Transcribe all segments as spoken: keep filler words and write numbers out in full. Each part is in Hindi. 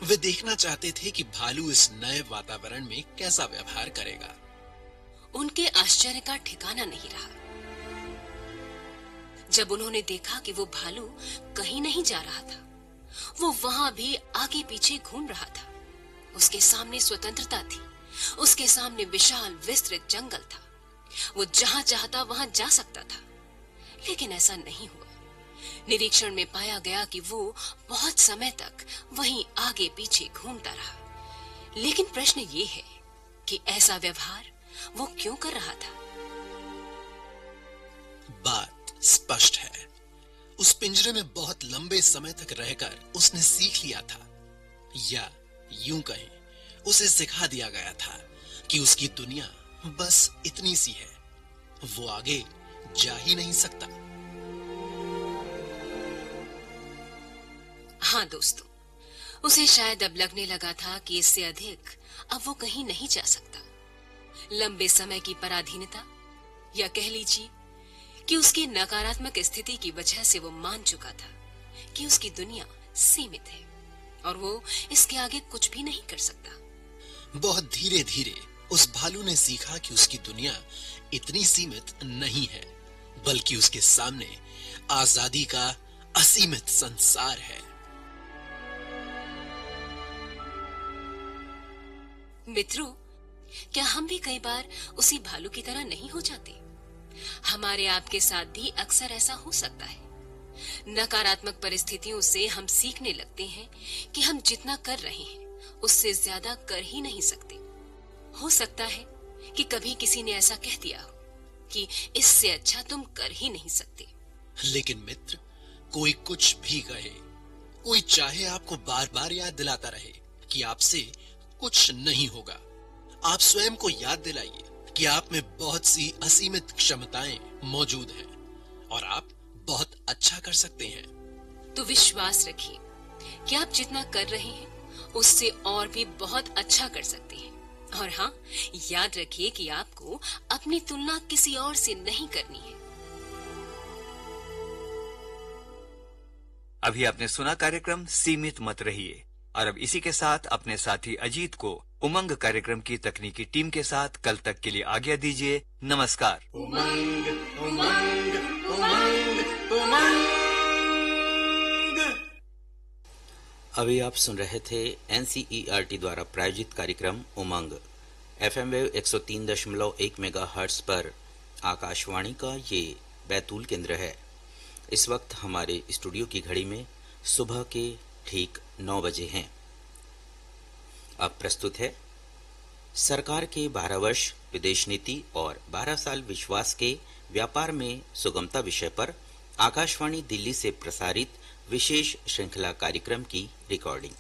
वे देखना चाहते थे कि भालू इस नए वातावरण में कैसा व्यवहार करेगा। उनके आश्चर्य का ठिकाना नहीं रहा जब उन्होंने देखा कि वो भालू कहीं नहीं जा रहा था। वो वहां भी आगे पीछे घूम रहा था। उसके सामने स्वतंत्रता थी। उसके सामने विशाल विस्तृत जंगल था। वो जहां चाहता वहां जा सकता था। लेकिन ऐसा नहीं हुआ। निरीक्षण में पाया गया कि वो बहुत समय तक वहीं आगे पीछे घूमता रहा। लेकिन प्रश्न ये है कि ऐसा व्यवहार वो क्यों कर रहा था? बात स्पष्ट है। उस पिंजरे में बहुत लंबे समय तक रहकर उसने सीख लिया था, या यूं कहें उसे सिखा दिया गया था कि उसकी दुनिया बस इतनी सी है। वो आगे जा ही नहीं सकता। हाँ दोस्तों, उसे शायद अब लगने लगा था कि इससे अधिक अब वो कहीं नहीं जा सकता। लंबे समय की पराधीनता, या कह लीजिए कि उसकी नकारात्मक स्थिति की वजह से वो मान चुका था कि उसकी दुनिया सीमित है और वो इसके आगे कुछ भी नहीं कर सकता। बहुत धीरे धीरे उस भालू ने सीखा कि उसकी दुनिया इतनी सीमित नहीं है, बल्कि उसके सामने आजादी का असीमित संसार है। मित्रों, क्या हम भी कई बार उसी भालू की तरह नहीं हो जाते? हमारे आपके साथ भी अक्सर ऐसा हो सकता है। नकारात्मक परिस्थितियों से हम सीखने लगते हैं कि हम जितना कर रहे हैं उससे ज्यादा कर ही नहीं सकते। हो सकता है कि कभी किसी ने ऐसा कह दिया हो कि इससे अच्छा तुम कर ही नहीं सकते। लेकिन मित्र, कोई कुछ भी कहे, कोई चाहे आपको बार बार याद दिलाता रहे कि आपसे कुछ नहीं होगा, आप स्वयं को याद दिलाइए कि आप में बहुत सी असीमित क्षमताएं मौजूद हैं और आप बहुत अच्छा कर सकते हैं। तो विश्वास रखिए कि आप जितना कर रहे हैं उससे और भी बहुत अच्छा कर सकते हैं। और हाँ, याद रखिए कि आपको अपनी तुलना किसी और से नहीं करनी है। अभी आपने सुना कार्यक्रम सीमित मत रहिए, और अब इसी के साथ अपने साथी अजीत को उमंग कार्यक्रम की तकनीकी टीम के साथ कल तक के लिए आज्ञा दीजिए। नमस्कार। उमंग, उमंग, उमंग, उमंग। अभी आप सुन रहे थे एनसीईआरटी द्वारा प्रायोजित कार्यक्रम उमंग, एफएम वेव एक सौ तीन दशमलव एक मेगाहर्ट्ज पर आकाशवाणी का ये बैतूल केंद्र है। इस वक्त हमारे स्टूडियो की घड़ी में सुबह के ठीक नौ बजे हैं। अब प्रस्तुत है सरकार के बारह वर्ष विदेश नीति और बारह साल विश्वास के व्यापार में सुगमता विषय पर आकाशवाणी दिल्ली से प्रसारित विशेष श्रृंखला कार्यक्रम की रिकॉर्डिंग।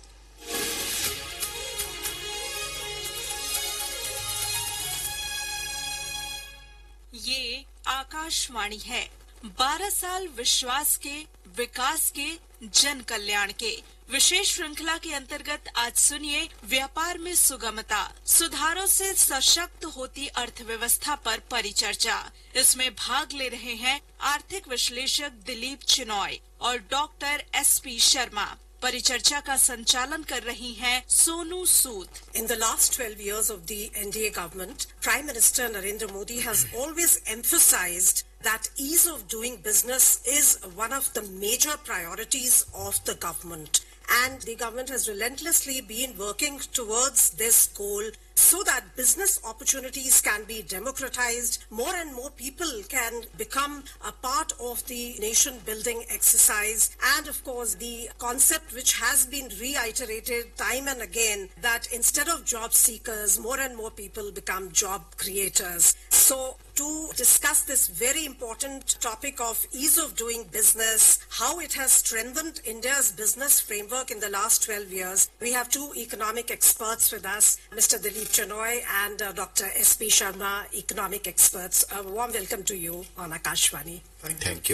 ये आकाशवाणी है। बारह साल विश्वास के, विकास के, जन कल्याण के विशेष श्रृंखला के अंतर्गत आज सुनिए व्यापार में सुगमता, सुधारों से सशक्त होती अर्थव्यवस्था पर परिचर्चा। इसमें भाग ले रहे हैं आर्थिक विश्लेषक दिलीप चिनॉय और डॉक्टर एस पी शर्मा। परिचर्चा का संचालन कर रही हैं Sonu Sood. In the last twelve years of the N D A government, Prime Minister Narendra Modi has always emphasized that ease of doing business is one of the major priorities of the government. And the government has relentlessly been working towards this goal so that business opportunities can be democratized, more and more people can become a part of the nation building exercise, and of course the concept which has been reiterated time and again that instead of job seekers, more and more people become job creators. So to discuss this very important topic of ease of doing business, how it has strengthened India's business framework in the last twelve years, we have two economic experts with us, Mister Dilip Chenoy and uh, Doctor S P Sharma, economic experts. A warm welcome to you on Akashvani. Thank, Thank you.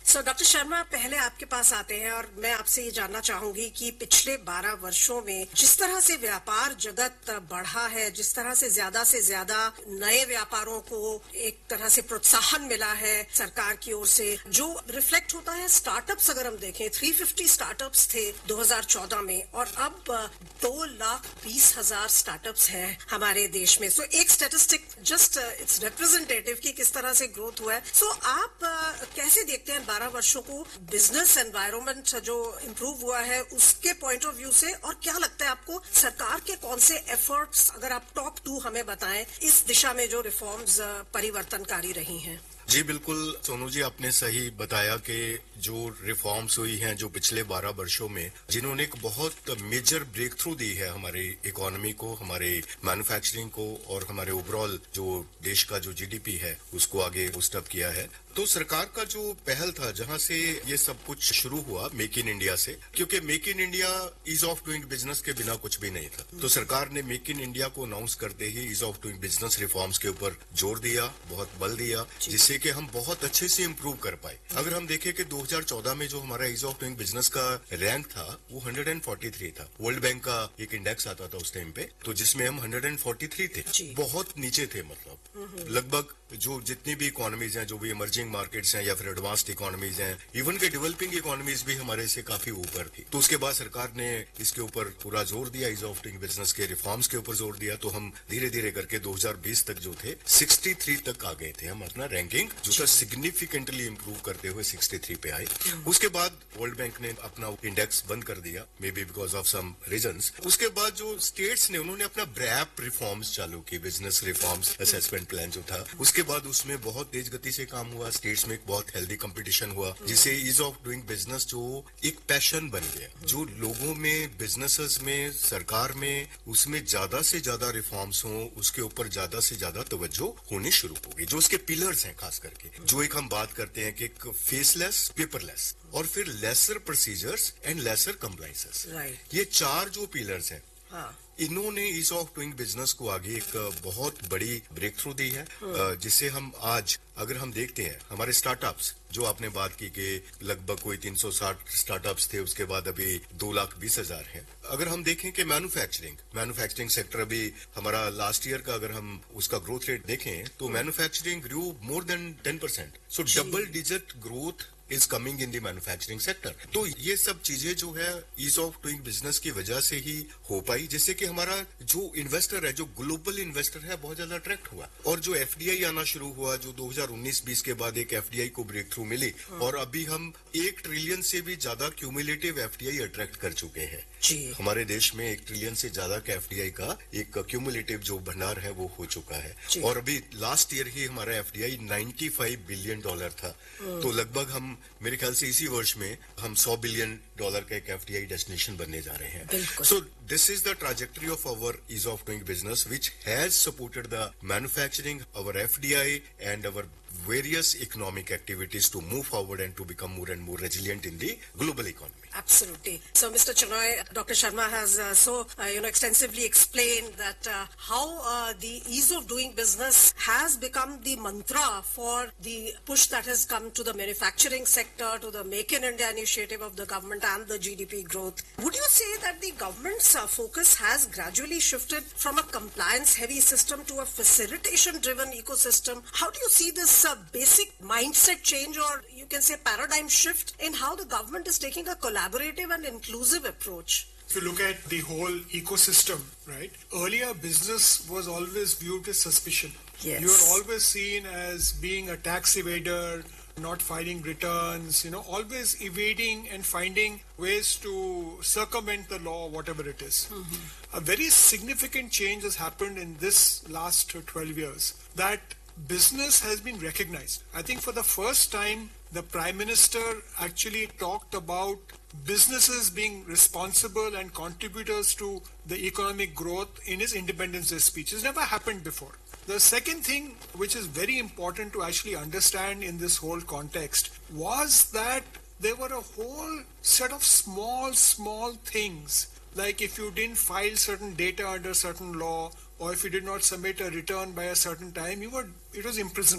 So doctor Sharma, पहले आपके पास आते हैं और मैं आपसे ये जानना चाहूंगी कि पिछले बारह वर्षों में जिस तरह से व्यापार जगत बढ़ा है, जिस तरह से ज्यादा से ज्यादा नए व्यापारों को एक तरह से प्रोत्साहन मिला है सरकार की ओर से, जो रिफ्लेक्ट होता है स्टार्टअप्स, अगर हम देखें तीन सौ पचास स्टार्टअप्स थे दो हज़ार चौदह में और अब दो लाख बीस हजार स्टार्टअप्स हैं हमारे देश में. सो so, एक स्टैटिस्टिक जस्ट इट्स रिप्रेजेंटेटिव कि किस तरह से ग्रोथ हुआ है. सो so, आप uh, कैसे देखते हैं बारह वर्षों को, बिजनेस एनवायरनमेंट जो इम्प्रूव हुआ है उसके पॉइंट ऑफ व्यू से, और क्या लगता है आपको सरकार के कौन से एफर्ट्स, अगर आप टॉप टू हमें बताएं, इस दिशा में जो रिफॉर्म्स परिवर्तनकारी रही हैं? जी बिल्कुल सोनू जी, आपने सही बताया कि जो रिफॉर्म्स हुई हैं जो पिछले बारह वर्षों में, जिन्होंने एक बहुत मेजर ब्रेक थ्रू दी है हमारी इकोनॉमी को, हमारे मैन्युफैक्चरिंग को और हमारे ओवरऑल जो देश का जो जीडीपी है उसको आगे बूस्ट अप किया है. तो सरकार का जो पहल था, जहां से ये सब कुछ शुरू हुआ मेक इन इंडिया से, क्योंकि make in India ease of doing business के बिना कुछ भी नहीं था. तो सरकार ने मेक इन इंडिया को अनाउंस करते ही ease of doing business reforms के ऊपर जोर दिया, बहुत बल दिया, जिससे कि हम बहुत अच्छे से इम्प्रूव कर पाए. अगर हम देखें कि दो हज़ार चौदह में जो हमारा ईज ऑफ डूइंग बिजनेस का रैंक था वो एक सौ तैंतालीस था. वर्ल्ड बैंक का एक इंडेक्स आता था उस टाइम पे, तो जिसमें हम एक सौ तैंतालीस थे, बहुत नीचे थे. मतलब लगभग जो जितनी भी इकोनॉमीज हैं, जो भी इमर्जिंग मार्केट्स हैं या फिर एडवांस्ड इकोनॉमीज हैं, इवन के डेवलपिंग इकोनॉमीज भी हमारे से काफी ऊपर थी. तो उसके बाद सरकार ने इसके ऊपर पूरा जोर दिया, ईज ऑफ डूइंग बिजनेस के रिफॉर्म्स के ऊपर जोर दिया. तो हम धीरे धीरे करके दो हज़ार बीस तक जो थे तिरसठ तक आ गए थे. हम अपना रैंकिंग जो था सिग्निफिकेंटली इंप्रूव करते हुए तिरसठ पे आए. उसके बाद वर्ल्ड बैंक ने अपना इंडेक्स बंद कर दिया, may be because of some reasons. उसके बाद जो स्टेट्स ने, उन्होंने अपना ब्रैप रिफॉर्म्स चालू की, बिजनेस रिफॉर्म्स असेसमेंट प्लान जो था. उसके बाद उसमें बहुत तेज गति से काम हुआ. स्टेट्स में एक बहुत हेल्दी कंपटीशन हुआ, जिससे ईज ऑफ डूइंग बिजनेस जो एक पैशन बन गया, जो लोगों में, बिजनेसेस में, सरकार में, उसमें ज्यादा से ज्यादा रिफॉर्म्स हो, उसके ऊपर ज्यादा से ज्यादा तवज्जो होनी शुरू हो गई. जो उसके पिलर्स हैं खास करके, जो एक हम बात करते हैं कि एक फेसलेस, पेपरलेस और फिर laser procedures and lesser compliances, ये चार जो पिलर्स हैं, हाँ. इन्होंने ईज ऑफ डूइंग बिजनेस को आगे एक बहुत बड़ी ब्रेक थ्रू दी है, जिससे हम आज अगर हम देखते हैं हमारे स्टार्टअप्स, जो आपने बात की कि लगभग कोई तीन सौ साठ स्टार्टअप्स थे, उसके बाद अभी दो लाख बीस हजार है. अगर हम देखें कि मैन्युफैक्चरिंग मैन्युफैक्चरिंग सेक्टर अभी हमारा लास्ट ईयर का अगर हम उसका ग्रोथ रेट देखें तो manufacturing Guru more than ten percent. So double digit growth is coming in the manufacturing sector. तो ये सब चीजें जो है ईज ऑफ डूइंग बिजनेस की वजह से ही हो पाई, जिससे कि हमारा जो इन्वेस्टर है, जो ग्लोबल इन्वेस्टर है, बहुत ज्यादा अट्रैक्ट हुआ. और जो एफडीआई आना शुरू हुआ, जो दो हज़ार उन्नीस बीस के बाद एक एफडीआई को ब्रेक थ्रू मिली, और अभी हम एक ट्रिलियन से भी ज्यादा क्यूमुलेटिव एफडीआई अट्रैक्ट कर चुके हैं. हमारे देश में एक ट्रिलियन से ज्यादा का एफडीआई का एक क्यूमुलेटिव जो भंडार है वो हो चुका है. और अभी लास्ट ईयर ही हमारा एफडीआई पचानवे बिलियन डॉलर था. तो लगभग हम, मेरे ख्याल से इसी वर्ष में हम सौ बिलियन डॉलर का एक एफडीआई डेस्टिनेशन बनने जा रहे हैं. So this is the trajectory of our ease of doing business which has supported the manufacturing, our FDI and our various economic activities to move forward and to become more and more resilient in the global economy. Absolutely. So, Mister Chinoy, Doctor Sharma has uh, so uh, you know extensively explained that uh, how uh, the ease of doing business has become the mantra for the push that has come to the manufacturing sector, to the Make in India initiative of the government and the G D P growth. Would you say that the government's uh, focus has gradually shifted from a compliance-heavy system to a facilitation-driven ecosystem? How do you see this uh, basic mindset change, or you can say paradigm shift, in how the government is taking a collaborative and inclusive approach? If you look at the whole ecosystem, right, earlier business was always viewed with suspicion. Yes. You were always seen as being a tax evader, not filing returns, you know, always evading and finding ways to circumvent the law, whatever it is. Mm-hmm. A very significant change has happened in this last twelve years, that business has been recognized. I think for the first time, the Prime Minister actually talked about businesses being responsible and contributors to the economic growth in his Independence Day speech. It's never happened before. The second thing, which is very important to actually understand in this whole context, was that there were a whole set of small, small things, like if you didn't file certain data under certain law, or if you did not submit a return by a certain time, you were, it was imprisonment.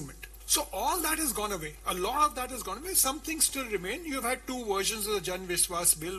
So all that has gone away. A lot of that has gone away. Some things still remain. You've had two versions of the Jan Vishwas bill.